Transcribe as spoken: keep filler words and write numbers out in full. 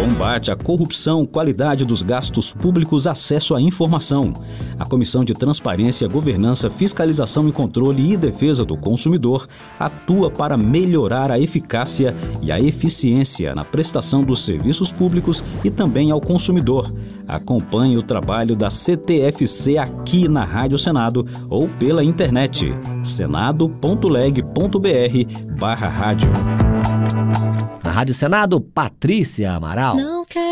Combate à corrupção, qualidade dos gastos públicos, acesso à informação. A Comissão de Transparência, Governança, Fiscalização e Controle e Defesa do Consumidor atua para melhorar a eficácia e a eficiência na prestação dos serviços públicos e também ao consumidor. Acompanhe o trabalho da C T F C aqui na Rádio Senado ou pela internet senado ponto leg ponto br barra rádio. Na Rádio Senado, Patrícia Amaral. Não quero